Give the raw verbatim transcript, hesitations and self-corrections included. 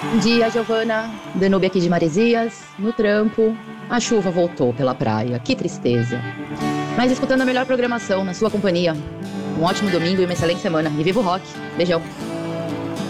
Bom dia, Giovana. Danube aqui de Maresias, no trampo. A chuva voltou pela praia, que tristeza. Mas escutando a melhor programação na sua companhia. Um ótimo domingo e uma excelente semana. E viva o rock. Beijão.